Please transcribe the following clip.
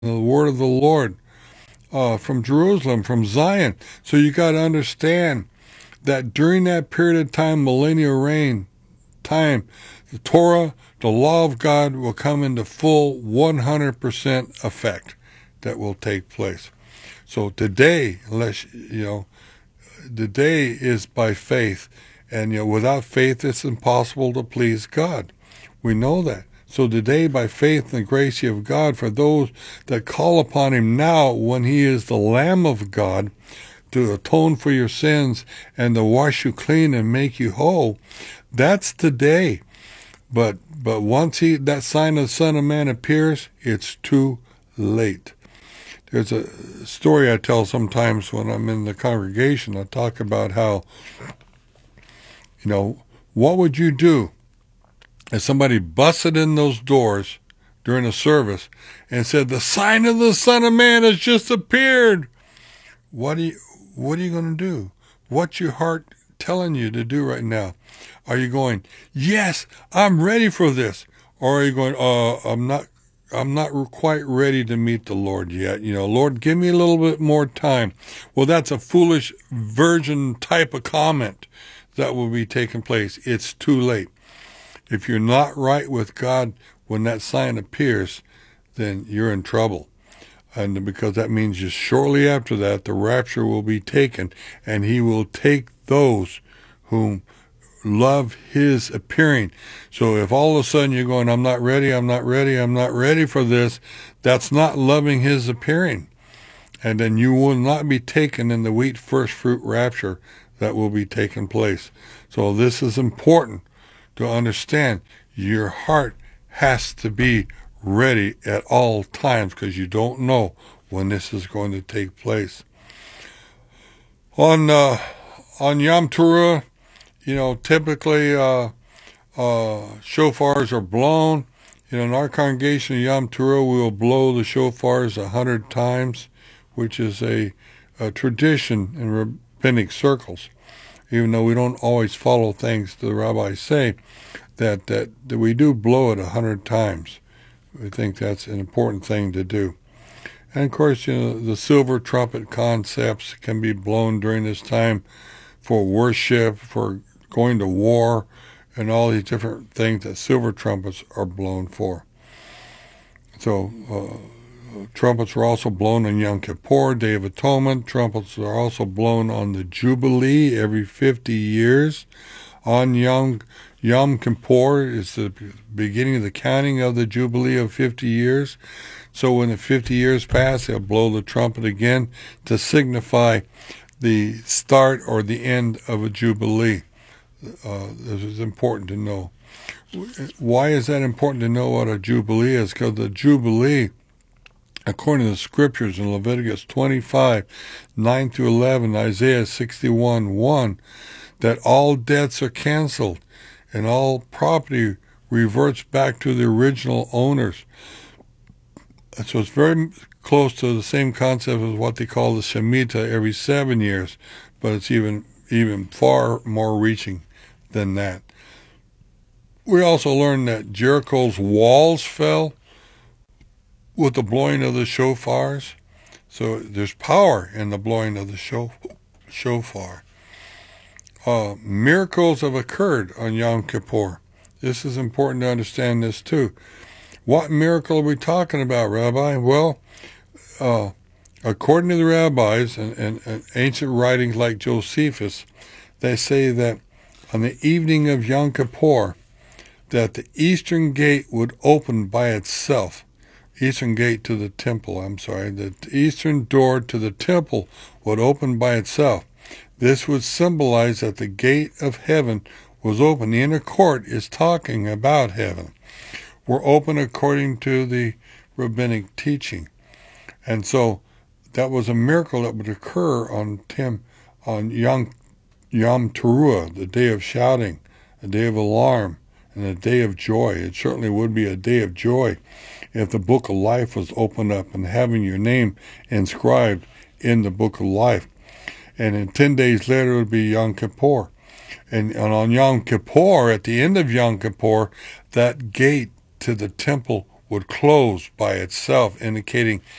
the word of the Lord from Jerusalem, from Zion. So you got to understand that during that period of time, millennial reign time, the Torah, the law of God will come into full 100% effect that will take place. So today, today is by faith. And, without faith, it's impossible to please God. We know that. So today, by faith and the grace of God, for those that call upon Him now, when He is the Lamb of God, to atone for your sins and to wash you clean and make you whole, that's today. But once that sign of the Son of Man appears, it's too late. There's a story I tell sometimes when I'm in the congregation. I talk about how, what would you do if somebody busted in those doors during a service and said, the sign of the Son of Man has just appeared? What are you going to do? What's your heart telling you to do right now? Are you going, yes, I'm ready for this? Or are you going, I'm not quite ready to meet the Lord yet. Lord, give me a little bit more time. Well, that's a foolish virgin type of comment that will be taking place. It's too late. If you're not right with God when that sign appears, then you're in trouble. And because that means just shortly after that, the rapture will be taken, and He will take those whom love His appearing. So if all of a sudden you're going, I'm not ready for this, that's not loving His appearing. And then you will not be taken in the wheat first fruit rapture that will be taking place. So this is important to understand. Your heart has to be ready at all times, because you don't know when this is going to take place. On Yom Teruah, typically shofars are blown. In our congregation of Yom Teruah, we will blow the shofars 100 times, which is a tradition in rabbinic circles. Even though we don't always follow things the rabbis say, that we do blow it 100 times. We think that's an important thing to do. And of course, the silver trumpet concepts can be blown during this time for worship, for going to war, and all these different things that silver trumpets are blown for. So trumpets are also blown on Yom Kippur, Day of Atonement. Trumpets are also blown on the Jubilee every 50 years. On Yom Kippur is the beginning of the counting of the Jubilee of 50 years. So when the 50 years pass, they'll blow the trumpet again to signify the start or the end of a Jubilee. This is important to know. Why is that important to know what a Jubilee is? Because the Jubilee, according to the scriptures in Leviticus 25, 9 through 11, Isaiah 61, 1, that all debts are canceled and all property reverts back to the original owners. And so it's very close to the same concept as what they call the Shemitah every 7 years, but it's even far more reaching than that. We also learned that Jericho's walls fell with the blowing of the shofars. So there's power in the blowing of the shofar. Miracles have occurred on Yom Kippur. This is important to understand this too. What miracle are we talking about, Rabbi? Well, according to the rabbis and ancient writings like Josephus, they say that on the evening of Yom Kippur, that the eastern gate would open by itself. Eastern gate to the temple, the eastern door to the temple would open by itself. This would symbolize that the gate of heaven was open. The inner court is talking about heaven. We're open according to the rabbinic teaching. And so that was a miracle that would occur on Yom Teruah, the day of shouting, a day of alarm, and a day of joy. It certainly would be a day of joy if the book of life was opened up and having your name inscribed in the book of life. And then 10 days later it would be Yom Kippur. And on Yom Kippur, at the end of Yom Kippur, that gate to the temple would close by itself, indicating